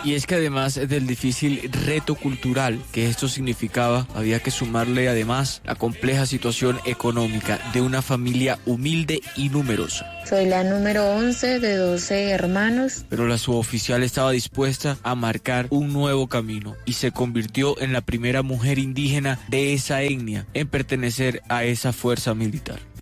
Y es que además del difícil reto cultural que esto significaba, había que sumarle además la compleja situación económica de una familia humilde y numerosa. Soy la número 11 de 12 hermanos. Pero la suboficial estaba dispuesta a marcar un nuevo camino y se convirtió en la primera mujer indígena de esa etnia en pertenecer a esa fuerza militar.